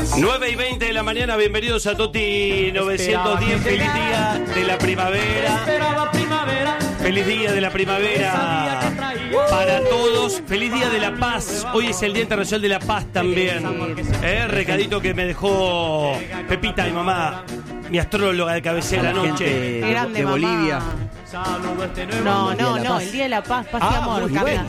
9:20 de la mañana, bienvenidos a Toti 910. Feliz día de la primavera. Feliz día de la primavera para todos. Feliz día de la paz. Hoy es el Día Internacional de la Paz también. Recadito que me dejó Pepita, mi mamá, mi astróloga de cabecera anoche. De Bolivia. No, el Día de la Paz, paz y amor. Muy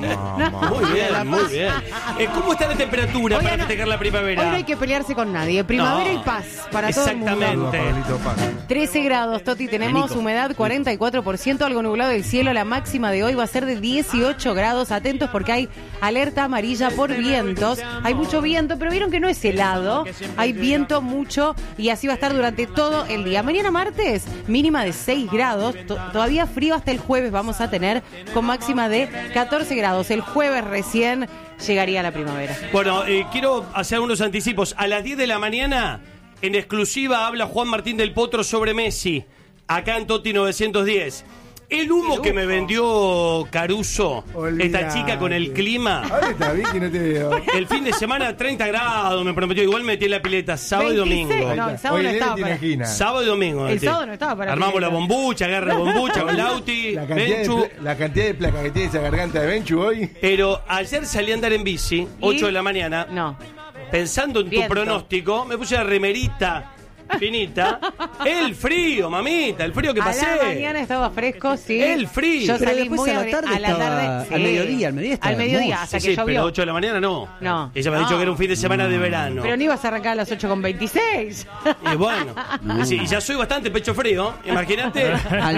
bien, muy bien. ¿Cómo está la temperatura para festejar la primavera? Hoy no hay que pelearse con nadie. Primavera y paz para todo el mundo. Exactamente. 13 grados, Toti, tenemos humedad 44%, algo nublado del cielo. La máxima de hoy va a ser de 18 grados. Atentos porque hay alerta amarilla por vientos. Hay mucho viento, pero vieron que no es helado. Hay viento mucho y así va a estar durante todo el día. Mañana martes, mínima de 6 grados. Todavía frío hasta el jueves vamos a tener, con máxima de 14 grados. El jueves recién llegaría la primavera. Bueno, quiero hacer unos anticipos. A las 10 de la mañana, en exclusiva, habla Juan Martín del Potro sobre Messi, acá en Toti 910. El humo que me vendió Caruso, esta chica con el clima. Ahora está bien que no te veo. El fin de semana 30 grados me prometió. Igual metí en la pileta sábado 26, y domingo. No, el sábado no estaba para... Sábado y domingo. El sábado no estaba para... Armamos la bombucha, agarra la bombucha con Lauti, Benchu. La cantidad de placa que tiene esa garganta de Benchu hoy. Pero ayer salí a andar en bici, 8 de la mañana. No. Pensando en tu pronóstico, me puse la remerita finita. El frío, mamita, el frío que pasé. A la mañana estaba fresco, sí. El frío. Yo salí después muy a la tarde, a la tarde, sí. Al mediodía estaba al mediodía, hermoso. hasta Sí, que pero llovió. 8 de la mañana no. No. Ella me ha dicho que era un fin de semana de verano. Pero no ibas a arrancar a las 8:26. Y bueno, sí, y ya soy bastante pecho frío, imagínate.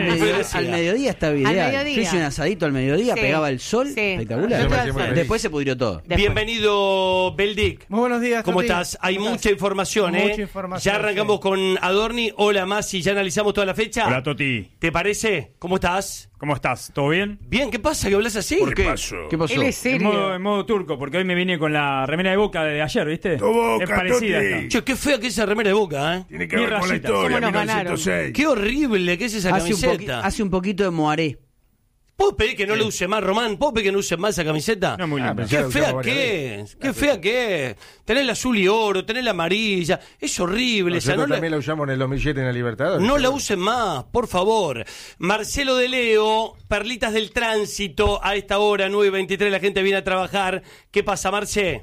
Al mediodía estaba ideal. Al mediodía. Yo hice un asadito al mediodía, Sí. pegaba el sol, Sí. espectacular. Después se pudrió todo. Bienvenido, Beldic. Muy buenos días. ¿Cómo Toti. estás? Hay mucha información, Mucha información, Ya arrancamos sí. con Adorni. Hola, Masi, ya analizamos toda la fecha. Hola, Toti. ¿Te parece? ¿Cómo estás? ¿Cómo estás? ¿Todo bien? Bien, ¿qué pasa? ¿Que hablas así? ¿Por qué? ¿Qué pasó? Él es serio. En modo turco, porque hoy me vine con la remera de Boca de ayer, ¿viste? Tu Boca, es parecida Toti. esta. Che, qué fea que es esa remera de Boca, ¿eh? Tiene que Mi ver con la rayita. historia, ¿Cómo nos ganaron? 1906. Qué horrible que es esa camiseta. Hace un poquito de moaré. ¿Puedo pedir que no le use más, Román? ¿Puedo pedir que no use más esa camiseta? No es muy linda. pero Qué ya la fea usamos que varias es, qué fea que es. Tenés la azul y oro, tenés la amarilla. Es horrible esa. Nosotros No también la usamos en el 2007 en la Libertadores. no la usen más, por favor. Marcelo de Leo, Perlitas del Tránsito, a esta hora, 9:23, la gente viene a trabajar. ¿Qué pasa, Marce?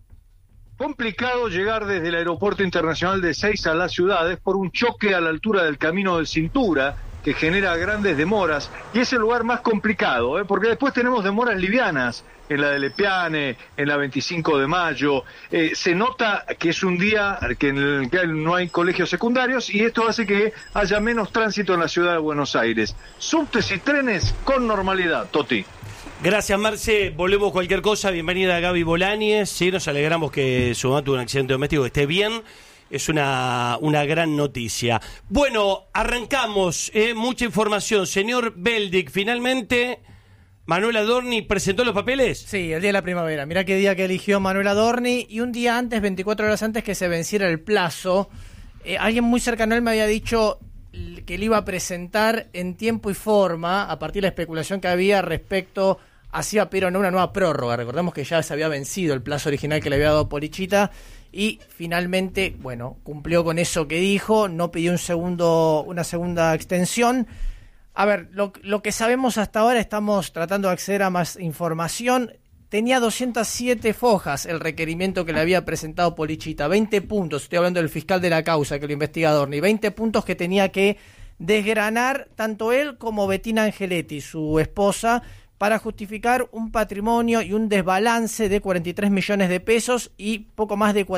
Complicado llegar desde el Aeropuerto Internacional de Ezeiza a las ciudades por un choque a la altura del Camino de Cintura que genera grandes demoras, y es el lugar más complicado, porque después tenemos demoras livianas en la de Lepiane, en la 25 de mayo. Se nota que es un día en el que no hay colegios secundarios, y esto hace que haya menos tránsito en la ciudad de Buenos Aires. Subtes y trenes con normalidad, Toti. Gracias, Marce. Volvemos cualquier cosa. Bienvenida a Gaby Bolañez. Sí, nos alegramos que su mamá tuvo un accidente doméstico, que esté bien. Es una gran noticia. Bueno, arrancamos. Mucha información. Señor Beldic, finalmente, Manuel Adorni presentó los papeles. Sí, el día de la primavera. Mirá qué día que eligió Manuel Adorni. Y un día antes, 24 horas antes que se venciera el plazo, alguien muy cercano a él me había dicho que le iba a presentar en tiempo y forma, a partir de la especulación que había respecto hacia pero no una nueva prórroga. Recordemos que ya se había vencido el plazo original que le había dado Polichita. Y finalmente, bueno, cumplió con eso que dijo, no pidió una segunda extensión. A ver, lo que sabemos hasta ahora, estamos tratando de acceder a más información. Tenía 207 fojas el requerimiento que le había presentado Polichita, 20 puntos, estoy hablando del fiscal de la causa que lo investiga Adorni, 20 puntos que tenía que desgranar tanto él como Bettina Angeletti, su esposa, para justificar un patrimonio y un desbalance de 43 millones de pesos y poco más de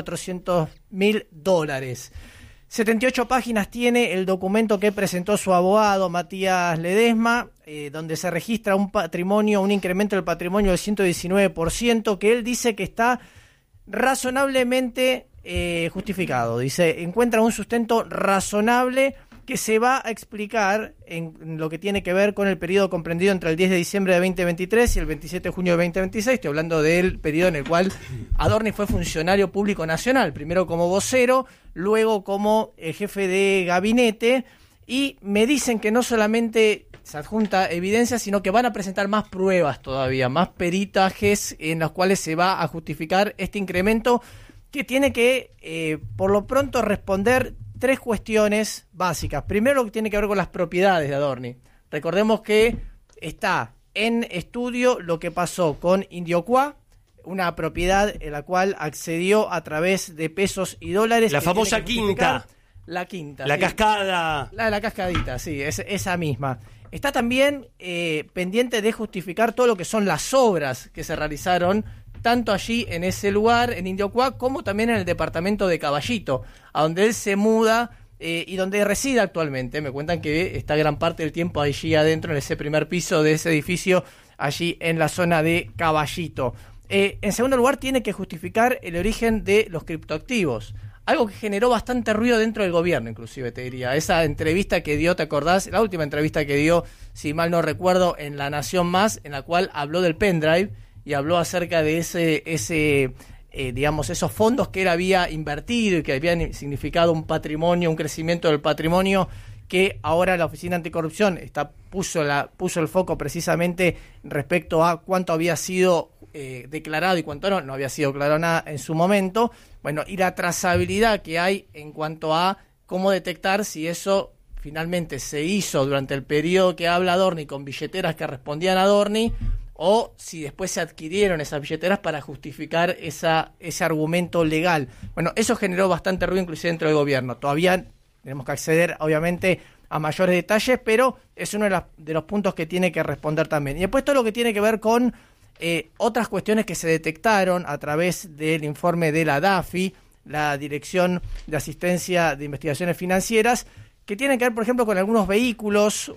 $400.000. 78 páginas tiene el documento que presentó su abogado Matías Ledesma, donde se registra un incremento del patrimonio del 119%, que él dice que está razonablemente justificado. Dice, encuentra un sustento razonable que se va a explicar en lo que tiene que ver con el periodo comprendido entre el 10 de diciembre de 2023 y el 27 de junio de 2026. Estoy hablando del periodo en el cual Adorni fue funcionario público nacional, primero como vocero, luego como jefe de gabinete, y me dicen que no solamente se adjunta evidencia, sino que van a presentar más pruebas todavía, más peritajes en los cuales se va a justificar este incremento, que tiene que, por lo pronto, responder 3 cuestiones básicas. Primero, lo que tiene que ver con las propiedades de Adorni. Recordemos que está en estudio lo que pasó con Indiocuá, una propiedad en la cual accedió a través de pesos y dólares. La famosa quinta. La quinta. La sí. Cascada. La cascadita, sí, esa misma. Está también pendiente de justificar todo lo que son las obras que se realizaron tanto allí en ese lugar, en Indiocuá, como también en el departamento de Caballito, a donde él se muda y donde reside actualmente. Me cuentan que está gran parte del tiempo allí adentro, en ese primer piso de ese edificio, allí en la zona de Caballito. En segundo lugar, tiene que justificar el origen de los criptoactivos. Algo que generó bastante ruido dentro del gobierno, inclusive, te diría. Esa entrevista que dio, ¿te acordás? La última entrevista que dio, si mal no recuerdo, en La Nación Más, en la cual habló del pendrive y habló acerca de digamos, esos fondos que él había invertido y que habían significado un patrimonio, un crecimiento del patrimonio, que ahora la Oficina Anticorrupción puso el foco precisamente respecto a cuánto había sido declarado y cuánto no había sido declarado nada en su momento. Bueno, y la trazabilidad que hay en cuanto a cómo detectar si eso finalmente se hizo durante el periodo que habla Adorni con billeteras que respondían a Adorni, o si después se adquirieron esas billeteras para justificar ese argumento legal. Bueno, eso generó bastante ruido inclusive dentro del gobierno. Todavía tenemos que acceder, obviamente, a mayores detalles, pero es uno de los puntos que tiene que responder también. Y después todo lo que tiene que ver con otras cuestiones que se detectaron a través del informe de la DAFI, la Dirección de Asistencia de Investigaciones Financieras, que tienen que ver, por ejemplo, con algunos vehículos,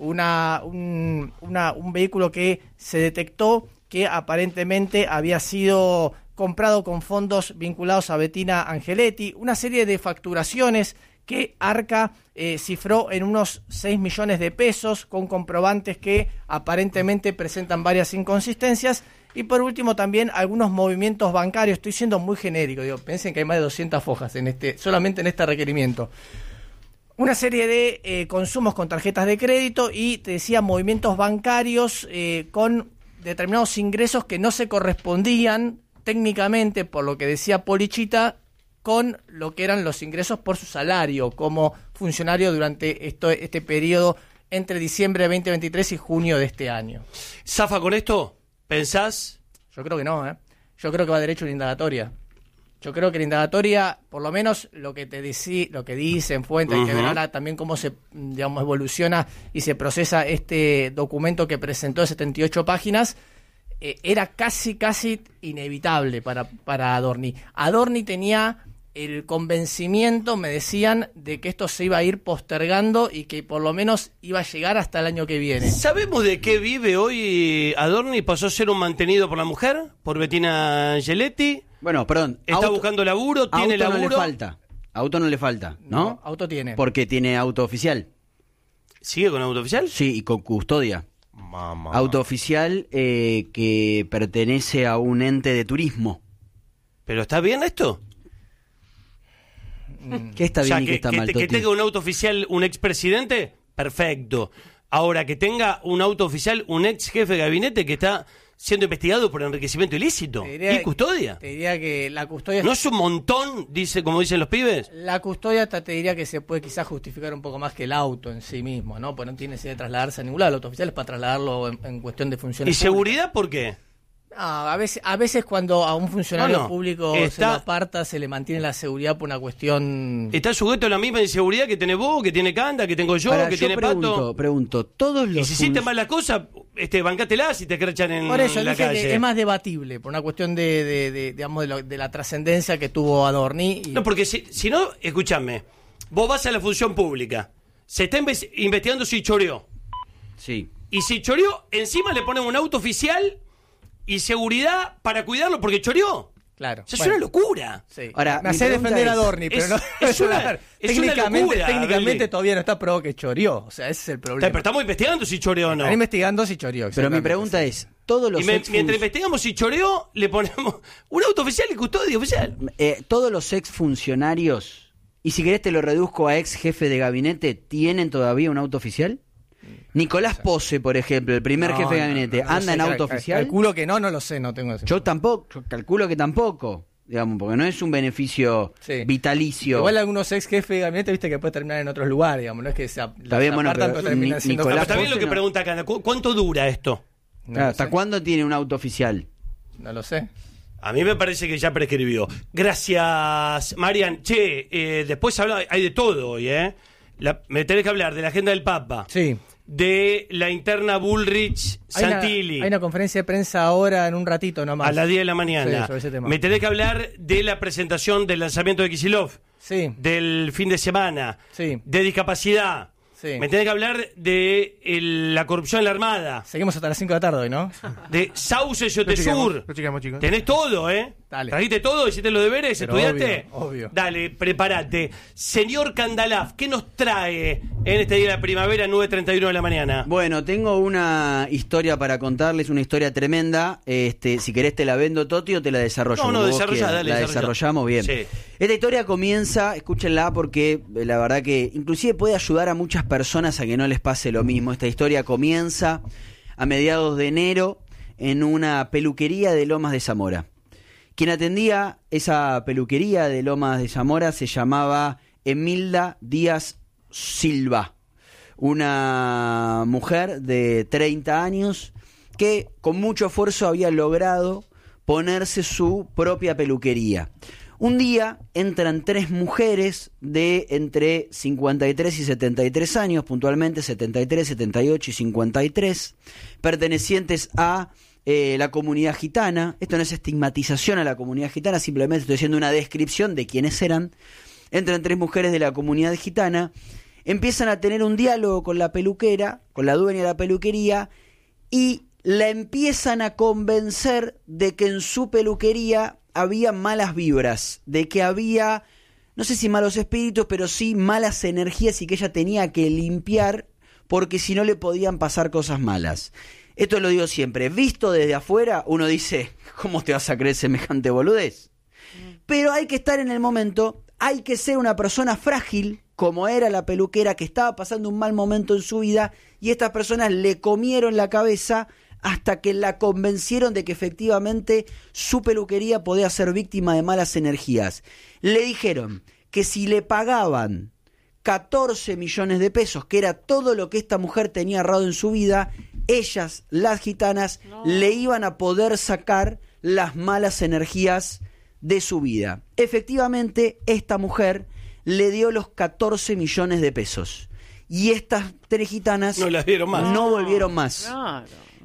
un vehículo que se detectó que aparentemente había sido comprado con fondos vinculados a Bettina Angeletti, una serie de facturaciones que Arca cifró en unos 6 millones de pesos, con comprobantes que aparentemente presentan varias inconsistencias. Y por último también algunos movimientos bancarios. Estoy siendo muy genérico, piensen que hay más de 200 hojas solamente en este requerimiento. Una serie de consumos con tarjetas de crédito y, te decía, movimientos bancarios con determinados ingresos que no se correspondían técnicamente, por lo que decía Polichita, con lo que eran los ingresos por su salario como funcionario durante este periodo entre diciembre de 2023 y junio de este año. ¿Zafa con esto? ¿Pensás? Yo creo que no, Yo creo que va derecho a la indagatoria. Yo creo que la indagatoria, por lo menos lo que dicen fuentes, que verán también cómo se, evoluciona y se procesa este documento que presentó de 78 páginas, era casi inevitable para Adorni. Adorni tenía el convencimiento, me decían, de que esto se iba a ir postergando y que por lo menos iba a llegar hasta el año que viene. ¿Sabemos de qué vive hoy Adorni? ¿Pasó a ser un mantenido por la mujer? ¿Por Bettina Angeletti? Bueno, perdón. ¿Está buscando laburo? ¿Tiene auto laburo? Auto no le falta, ¿no? Auto tiene. Porque tiene auto oficial. ¿Sigue con auto oficial? Sí, y con custodia. Mamá. Auto oficial que pertenece a un ente de turismo. ¿Pero está bien esto? ¿Qué está bien y qué está mal, que Toti? tenga un auto oficial un expresidente, perfecto. Ahora, que tenga un auto oficial un ex jefe de gabinete que está siendo investigado por enriquecimiento ilícito y custodia. Te diría que la custodia... ¿No es un montón, como dicen los pibes? La custodia te diría que se puede quizás justificar un poco más que el auto en sí mismo, ¿no? Pues no tiene necesidad de trasladarse a ningún lado. El auto oficial es para trasladarlo en cuestión de funciones. ¿Y seguridad por qué? A veces cuando a un funcionario público se lo aparta, se le mantiene la seguridad por una cuestión... ¿Está sujeto a la misma inseguridad que tenés vos, que tiene Canda, que tengo yo, que tiene Pato? Pregunto, todos los... Y si hiciste mal la cosa, bancátela si te crachan en por eso, la dije calle. Que es más debatible, por una cuestión de la trascendencia que tuvo Adorni. No, porque si no, escúchame, vos vas a la función pública, se está investigando si choreó. Sí. Y si choreó, encima le ponen un auto oficial y seguridad para cuidarlo porque choreó. Claro. O sea, es una locura. Sí. Ahora, me hace defender a Adorni, pero no. Es una locura, técnicamente todavía no está probado que choreó. O sea, ese es el problema. Pero estamos investigando si choreó o no. Están investigando si choreó. Pero mi pregunta es, todos los mientras investigamos si choreó, le ponemos un auto oficial y custodia oficial. Todos los exfuncionarios, y si querés te lo reduzco a ex jefe de gabinete, ¿tienen todavía un auto oficial? Nicolás Pose, por ejemplo, el primer jefe de gabinete, ¿anda en auto oficial? Calculo que no lo sé, no tengo ese. Yo tampoco, yo calculo que tampoco. digamos, porque no es un beneficio Sí. vitalicio. Igual algunos ex jefes de gabinete, viste, que puede terminar en otros lugares, digamos, no es que se Está bien, bueno, apartan, pero terminan siendo Nicolás Está bien lo que no. pregunta acá. ¿Cuánto dura esto? No Claro, lo ¿hasta sé. cuándo tiene un auto oficial? No lo sé. A mí me parece que ya prescribió. Gracias, Marian. Che, después hay de todo hoy, ¿eh? Me tenés que hablar de la agenda del Papa. Sí. De la interna Bullrich-Santilli. Hay una conferencia de prensa ahora en un ratito nomás. A las 10 de la mañana. Sí, sobre ese tema. Me tenés que hablar de la presentación del lanzamiento de Kicillof. Sí. Del fin de semana. Sí. De discapacidad. Sí. Me tenés que hablar de la corrupción en la Armada. Seguimos hasta las 5 de la tarde hoy, ¿no? De Sauce y Lo chequeamos, Otesur. lo chequeamos, chicos. Tenés todo, ¿eh? Dale. ¿Trajiste todo? ¿Hiciste los deberes? Pero ¿Estudiaste? obvio. Dale, prepárate. Señor Candalaf, ¿qué nos trae en este día de la primavera, 9:31 de la mañana? Bueno, tengo una historia para contarles, una historia tremenda. Si querés te la vendo, Toti, o te la desarrollo. No, como vos desarrollá, quieras. dale, La desarrollá. desarrollamos bien. Sí. Esta historia comienza, escúchenla porque la verdad que inclusive puede ayudar a muchas personas a que no les pase lo mismo. Esta historia comienza a mediados de enero en una peluquería de Lomas de Zamora. Quien atendía esa peluquería de Lomas de Zamora se llamaba Emilda Díaz Silva, una mujer de 30 años que con mucho esfuerzo había logrado ponerse su propia peluquería. Un día entran 3 mujeres de entre 53 y 73 años, puntualmente 73, 78 y 53, pertenecientes a la comunidad gitana. Esto no es estigmatización a la comunidad gitana, simplemente estoy haciendo una descripción de quiénes eran. Entran 3 mujeres de la comunidad gitana, empiezan a tener un diálogo con la peluquera, con la dueña de la peluquería, y la empiezan a convencer de que en su peluquería había malas vibras, de que había, no sé si malos espíritus, pero sí malas energías y que ella tenía que limpiar porque si no le podían pasar cosas malas. Esto lo digo siempre, visto desde afuera, uno dice, ¿cómo te vas a creer semejante boludez? Pero hay que estar en el momento, hay que ser una persona frágil, como era la peluquera, que estaba pasando un mal momento en su vida, y estas personas le comieron la cabeza hasta que la convencieron de que efectivamente su peluquería podía ser víctima de malas energías. Le dijeron que si le pagaban 14 millones de pesos, que era todo lo que esta mujer tenía ahorrado en su vida, ellas, las gitanas, le iban a poder sacar las malas energías de su vida. Efectivamente, esta mujer le dio los 14 millones de pesos. Y estas 3 gitanas No las vieron más. no volvieron más. Claro.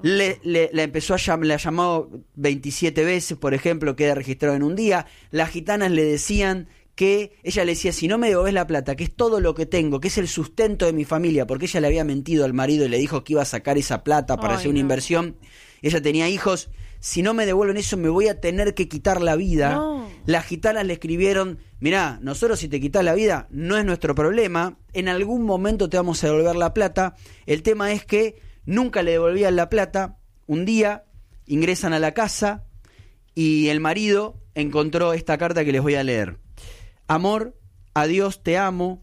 La empezó a llamar, la llamó 27 veces, por ejemplo, queda registrado en un día. Las gitanas le decían que, ella le decía, si no me devolvés la plata, que es todo lo que tengo, que es el sustento de mi familia, porque ella le había mentido al marido y le dijo que iba a sacar esa plata para hacer una inversión. Ella tenía hijos. Si no me devuelven eso, me voy a tener que quitar la vida. No. Las gitanas le escribieron, mirá, nosotros si te quitas la vida, no es nuestro problema, en algún momento te vamos a devolver la plata. El tema es que nunca le devolvían la plata. Un día ingresan a la casa y el marido encontró esta carta que les voy a leer. Amor, adiós, te amo.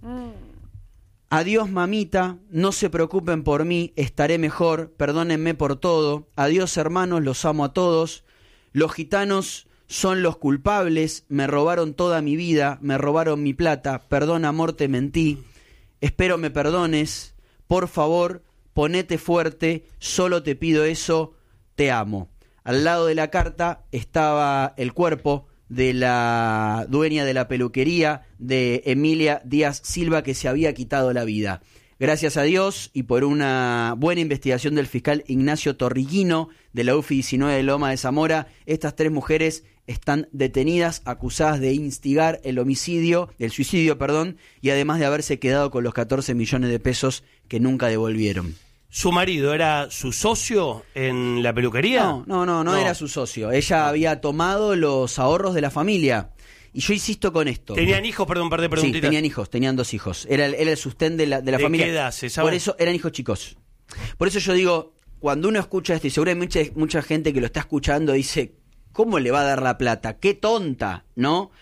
Adiós, mamita, no se preocupen por mí, estaré mejor, perdónenme por todo. Adiós, hermanos, los amo a todos. Los gitanos son los culpables, me robaron toda mi vida, me robaron mi plata. Perdón, amor, te mentí. Espero me perdones. Por favor, ponete fuerte, solo te pido eso, te amo. Al lado de la carta estaba el cuerpo de la dueña de la peluquería, de Emilia Díaz Silva, que se había quitado la vida. Gracias a Dios y por una buena investigación del fiscal Ignacio Torriquino de la UFI 19 de Loma de Zamora, estas 3 mujeres están detenidas, acusadas de instigar el suicidio, y además de haberse quedado con los 14 millones de pesos que nunca devolvieron. ¿Su marido era su socio en la peluquería? No era su socio. Ella había tomado los ahorros de la familia. Y yo insisto con esto. ¿Tenían hijos? Perdón, un par de preguntitas. Sí, tenían hijos, tenían 2 hijos. Era el sostén de la familia. ¿De qué edad se sabe? Por eso eran hijos chicos. Por eso yo digo, cuando uno escucha esto, y seguramente mucha gente que lo está escuchando dice, ¿cómo le va a dar la plata? ¡Qué tonta! ¿No?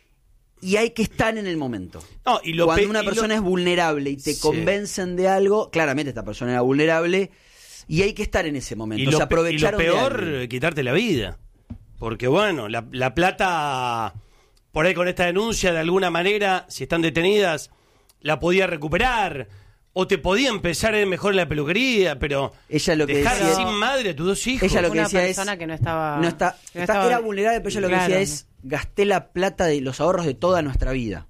Y hay que estar en el momento. No, y cuando una persona es vulnerable y te convencen de algo, claramente esta persona era vulnerable, y hay que estar en ese momento. Y lo aprovecharon peor, de algo. quitarte la vida. Porque bueno, la plata, por ahí con esta denuncia, de alguna manera, si están detenidas, la podía recuperar. O te podía empezar a ir mejor en la peluquería, pero ella lo que dejar decía, sin madre a tus 2 hijos. Ella lo que Una decía persona es... que no estaba... Era vulnerable, pero ella lo que decía es, gasté la plata de los ahorros de toda nuestra vida.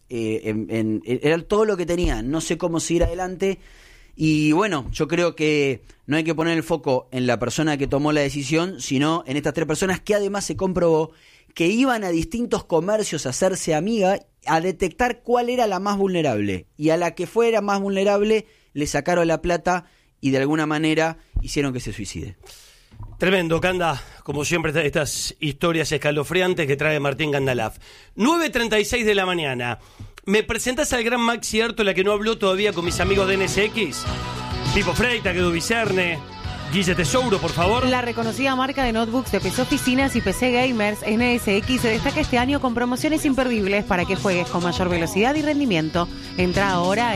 Era todo lo que tenía, no sé cómo seguir adelante. Y bueno, yo creo que no hay que poner el foco en la persona que tomó la decisión, sino en estas 3 personas que además se comprobó que iban a distintos comercios a hacerse amiga, a detectar cuál era la más vulnerable. Y a la que fuera más vulnerable le sacaron la plata y de alguna manera hicieron que se suicide. Tremendo, Canda, como siempre, estas historias escalofriantes que trae Martín Gandalaf. 9:36 de la mañana. ¿Me presentás al gran Maxi Arto, la que no habló todavía con mis amigos de NSX? Pipo Freita, Guedo Vicerne, Guille Tesouro, por favor. La reconocida marca de notebooks de PC Oficinas y PC Gamers, NSX, se destaca este año con promociones imperdibles para que juegues con mayor velocidad y rendimiento. Entra ahora a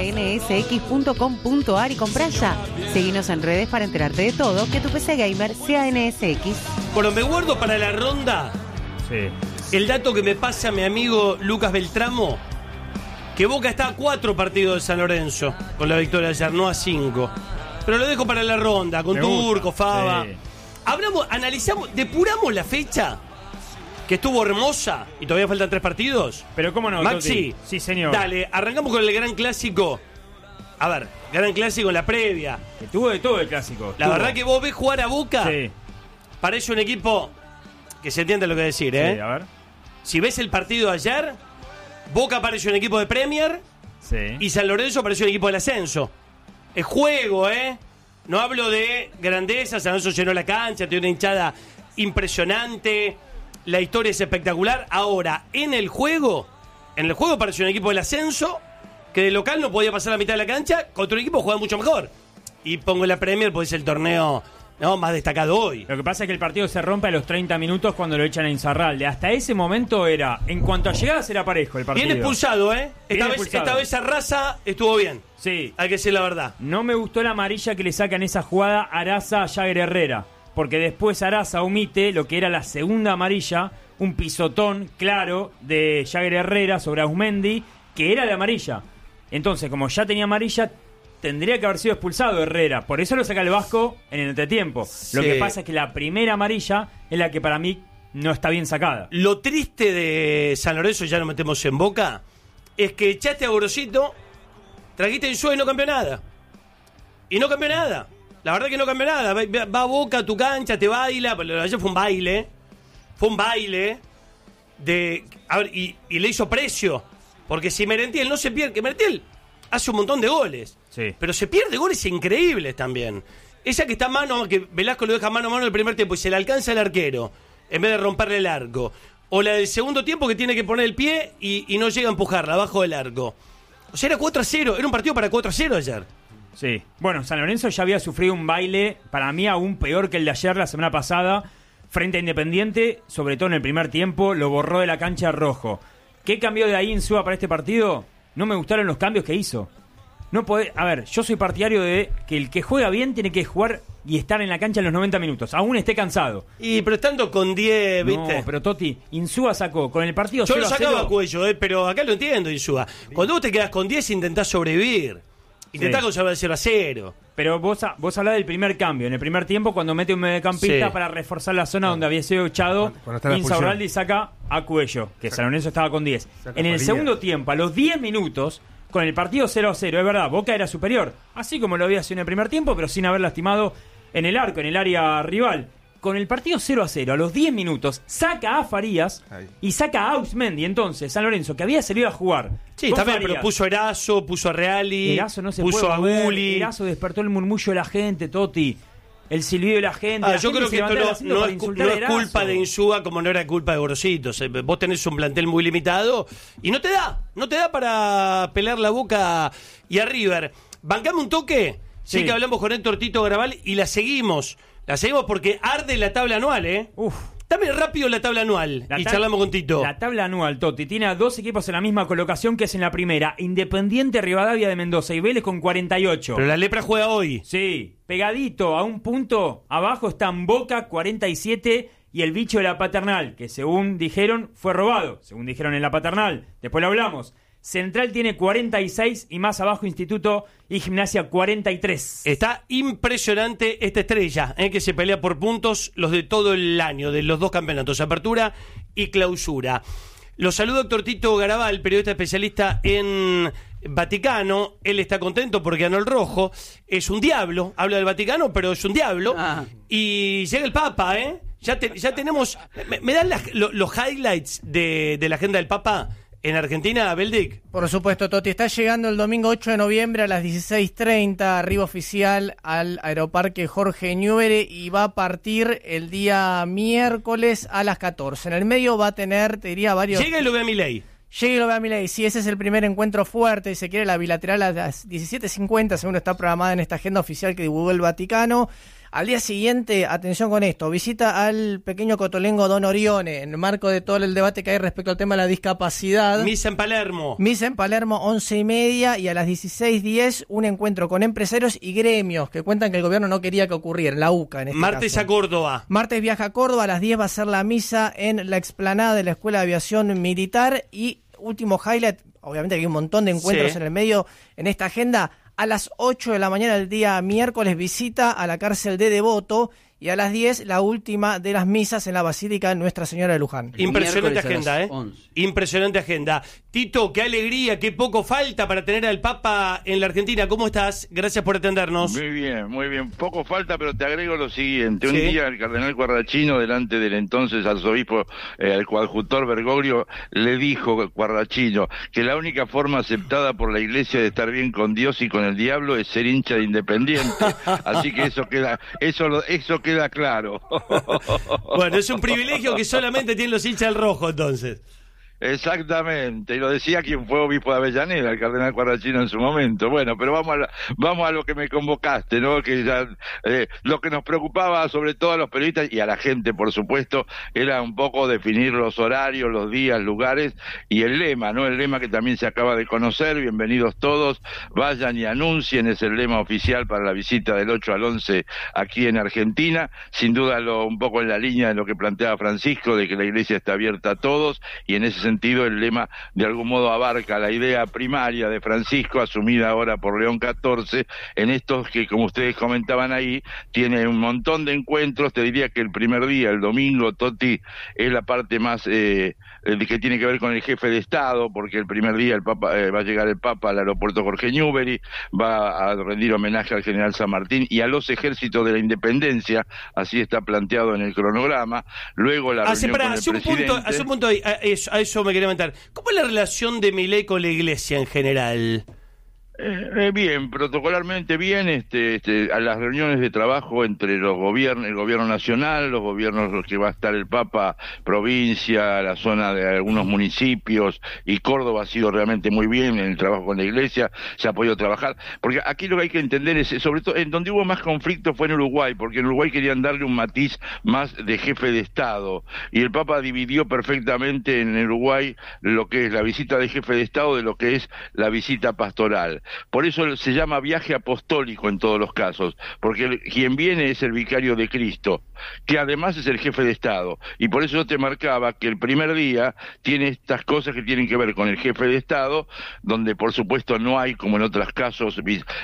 nsx.com.ar y compra ya. Seguinos en redes para enterarte de todo, que tu PC Gamer sea NSX. Bueno, me guardo para la ronda el dato que me pasa mi amigo Lucas Beltramo, que Boca está a 4 partidos de San Lorenzo con la victoria de ayer, no a 5. Pero lo dejo para la ronda, con Turco, Fava. Sí. Hablamos, analizamos, depuramos la fecha, que estuvo hermosa, y todavía faltan 3 partidos. Pero cómo no, Maxi. Toti. Sí, señor. Dale, arrancamos con el gran clásico. A ver, gran clásico en la previa. Que tuvo de todo el clásico. La verdad que vos ves jugar a Boca, sí, parece un equipo que se entiende lo que decir, ¿eh? Sí, a ver. Si ves el partido de ayer, Boca parece un equipo de Premier, sí, y San Lorenzo parece un equipo del ascenso. Es juego, ¿eh? No hablo de grandeza. San Lorenzo llenó la cancha, tiene una hinchada impresionante. La historia es espectacular. Ahora, en el juego parece un equipo del ascenso que de local no podía pasar la mitad de la cancha contra un equipo que juega mucho mejor. Y pongo la Premier, pues es el torneo más destacado hoy. Lo que pasa es que el partido se rompe a los 30 minutos cuando lo echan a Insaurralde. Hasta ese momento era, en cuanto a llegadas, era parejo el partido. Bien expulsado, ¿eh? Esta vez Arraza estuvo bien. Sí. Hay que decir la verdad. No me gustó la amarilla que le sacan esa jugada Araza a Jagger Herrera, porque después Araza omite lo que era la segunda amarilla, un pisotón claro de Jagger Herrera sobre Ausmendi, que era de amarilla. Entonces, como ya tenía amarilla, tendría que haber sido expulsado Herrera. Por eso lo saca el Vasco en el entretiempo. Sí. Lo que pasa es que la primera amarilla es la que para mí no está bien sacada. Lo triste de San Lorenzo, ya nos metemos en Boca, es que echaste a Gorosito, trajiste a Insúa y no cambió nada. Y no cambió nada. La verdad que no cambió nada. Va a Boca a tu cancha, te baila. Pero ayer fue un baile. Fue un baile. A ver, y le hizo precio. Porque si Merentiel no se pierde, que Merentiel hace un montón de goles. Sí. Pero se pierde goles increíbles también. Esa que está que Velasco lo deja mano a mano en el primer tiempo y se le alcanza el arquero en vez de romperle el arco. O la del segundo tiempo que tiene que poner el pie y no llega a empujarla abajo del arco. O sea, era 4-0. Era un partido para 4-0 ayer. Sí. Bueno, San Lorenzo ya había sufrido un baile, para mí aún peor que el de ayer, la semana pasada, frente a Independiente, sobre todo en el primer tiempo, lo borró de la cancha Rojo. ¿Qué cambió de ahí Insúa para este partido? No me gustaron los cambios que hizo. No podés, a ver, yo soy partidario de que el que juega bien tiene que jugar y estar en la cancha en los 90 minutos, aún esté cansado. Y pero estando con 10, ¿viste? No, pero Toti, Insúa sacó con el partido 0-0. Yo lo sacaba a Cuello, pero acá lo entiendo, Insúa. Cuando vos te quedás con 10 intentás sobrevivir. Intentás conservar 0-0. Pero vos hablás del primer cambio, en el primer tiempo cuando mete un mediocampista para reforzar la zona donde había sido echado, Insaurralde saca a Cuello, que San Lorenzo estaba con 10. En el segundo tiempo, a los 10 minutos, con el partido 0-0, es verdad, Boca era superior, así como lo había sido en el primer tiempo, pero sin haber lastimado en el arco, en el área rival. Con el partido 0-0, a los 10 minutos, saca a Farías y saca a Ausmendi. Entonces, San Lorenzo, que había salido a jugar. Sí, está bien, pero puso a Erazo, puso a Reali, Erazo no se puso a Guli. Erazo despertó el murmullo de la gente, Toti. El silbido de la gente. Yo creo que esto no es culpa de Insúa como no era culpa de Gorosito. Vos tenés un plantel muy limitado y no te da para pelar la boca y a River. Bancame un toque, sí que hablamos con Héctor Tito Graval y la seguimos. La seguimos porque arde la tabla anual, ¿eh? Dame rápido la tabla anual y charlamos con Tito. La tabla anual, Toti, tiene a 2 equipos en la misma colocación que es en la primera. Independiente, Rivadavia de Mendoza y Vélez con 48. Pero la Lepra juega hoy. Sí, pegadito a un punto abajo están Boca 47 y el bicho de la Paternal, que según dijeron fue robado, según dijeron en la Paternal, después lo hablamos. Central tiene 46 y más abajo Instituto y Gimnasia 43. Está impresionante esta estrella, que se pelea por puntos los de todo el año, de los dos campeonatos, apertura y clausura. Los saludo Héctor Tito Garabal, periodista especialista en Vaticano. Él está contento porque ganó el rojo. Es un diablo, habla del Vaticano, pero es un diablo. Y llega el Papa, Ya tenemos... ¿Me dan los highlights de la agenda del Papa en Argentina, Beldic? Por supuesto, Toti. Está llegando el domingo 8 de noviembre a las 16:30, arribo oficial al Aeroparque Jorge Newbery, y va a partir el día miércoles a las 14. En el medio va a tener, te diría, varios... Llega y lo ve a Milei. Llega y lo ve a Milei. Sí, ese es el primer encuentro fuerte, y se quiere la bilateral a las 17:50, según está programada en esta agenda oficial que divulgó el Vaticano. Al día siguiente, atención con esto, visita al pequeño cotolengo Don Orione, en el marco de todo el debate que hay respecto al tema de la discapacidad. Misa en Palermo, 11:30, y a las 16:10 un encuentro con empresarios y gremios que cuentan que el gobierno no quería que ocurriera, en la UCA en este Martes caso. a Córdoba. Martes viaja a Córdoba, a las 10 va a ser la misa en la explanada de la Escuela de Aviación Militar, y último highlight, obviamente que hay un montón de encuentros en el medio en esta agenda. A las 8 de la mañana del día miércoles visita a la cárcel de Devoto, y a las 10 la última de las misas en la Basílica Nuestra Señora de Luján. Impresionante agenda, Impresionante agenda. Tito, qué alegría, qué poco falta para tener al Papa en la Argentina. ¿Cómo estás? Gracias por atendernos. Muy bien. Poco falta, pero te agrego lo siguiente. Un día el cardenal Guarrachino, delante del entonces arzobispo, el coadjutor Bergoglio, le dijo Guarrachino que la única forma aceptada por la Iglesia de estar bien con Dios y con el diablo es ser hincha de Independiente. Así que eso queda claro. Bueno, es un privilegio que solamente tienen los hinchas del rojo, entonces. Exactamente, y lo decía quien fue obispo de Avellaneda, el cardenal Guarrachino en su momento. Bueno, pero vamos a lo que me convocaste, ¿no? Que ya lo que nos preocupaba sobre todo a los periodistas y a la gente, por supuesto, era un poco definir los horarios, los días, lugares y el lema, ¿no? El lema que también se acaba de conocer, bienvenidos todos, vayan y anuncien, es el lema oficial para la visita del 8 al 11 aquí en Argentina. Sin duda un poco en la línea de lo que planteaba Francisco, de que la Iglesia está abierta a todos, y en ese sentido el lema de algún modo abarca la idea primaria de Francisco, asumida ahora por León XIV, en estos que, como ustedes comentaban ahí, tiene un montón de encuentros. Te diría que el primer día, el domingo, Toti, es la parte más que tiene que ver con el jefe de Estado, porque el primer día el Papa va a llegar el Papa al aeropuerto Jorge Newbery, va a rendir homenaje al general San Martín y a los ejércitos de la independencia, así está planteado en el cronograma. Luego la reunión con el presidente. Hace un punto a eso me quería meter. ¿Cómo es la relación de Milei con la Iglesia en general? Bien, protocolarmente bien, a las reuniones de trabajo entre los gobiernos, el gobierno nacional, los gobiernos los que va a estar el Papa, provincia, la zona de algunos municipios, y Córdoba ha sido realmente muy bien en el trabajo con la Iglesia, se ha podido trabajar, porque aquí lo que hay que entender es, sobre todo, en donde hubo más conflicto fue en Uruguay, porque en Uruguay querían darle un matiz más de jefe de Estado, y el Papa dividió perfectamente en Uruguay lo que es la visita de jefe de Estado de lo que es la visita pastoral. Por eso se llama viaje apostólico en todos los casos, porque quien viene es el vicario de Cristo, que además es el jefe de Estado, y por eso yo te marcaba que el primer día tiene estas cosas que tienen que ver con el jefe de Estado, donde por supuesto no hay, como en otros casos,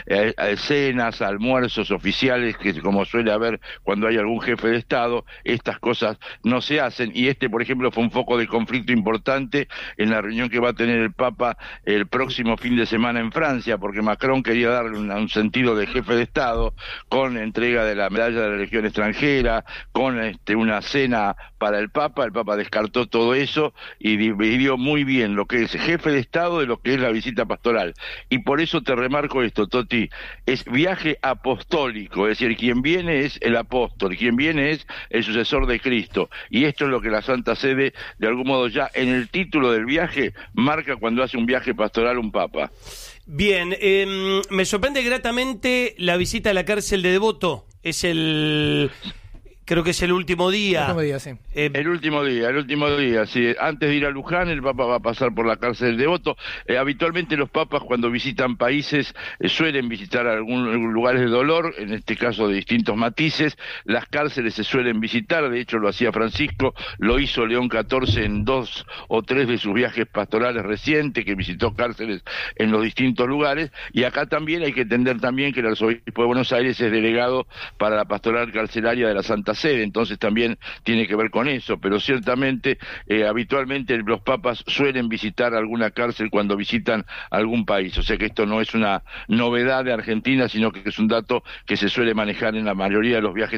cenas, almuerzos oficiales, que como suele haber cuando hay algún jefe de Estado, estas cosas no se hacen, y por ejemplo fue un foco de conflicto importante en la reunión que va a tener el Papa el próximo fin de semana en Francia, porque Macron quería darle un sentido de jefe de Estado, con entrega de la medalla de la Legión extranjera, con una cena para el Papa descartó todo eso y dividió muy bien lo que es jefe de Estado de lo que es la visita pastoral. Y por eso te remarco esto, Toti, es viaje apostólico, es decir, quien viene es el apóstol, quien viene es el sucesor de Cristo, y esto es lo que la Santa Sede, de algún modo ya en el título del viaje, marca cuando hace un viaje pastoral un Papa. Bien, me sorprende gratamente la visita a la cárcel de Devoto. Es creo que es el último día. El último día, sí. El último día, sí. Antes de ir a Luján, el Papa va a pasar por la cárcel de Devoto. Habitualmente los papas cuando visitan países suelen visitar algunos lugares de dolor, en este caso de distintos matices. Las cárceles se suelen visitar, de hecho lo hacía Francisco, lo hizo León XIV en 2 o 3 de sus viajes pastorales recientes, que visitó cárceles en los distintos lugares, y acá también hay que entender también que el arzobispo de Buenos Aires es delegado para la pastoral carcelaria de la Santa Sede, entonces también tiene que ver con eso, pero ciertamente habitualmente los papas suelen visitar alguna cárcel cuando visitan algún país, o sea que esto no es una novedad de Argentina, sino que es un dato que se suele manejar en la mayoría de los viajes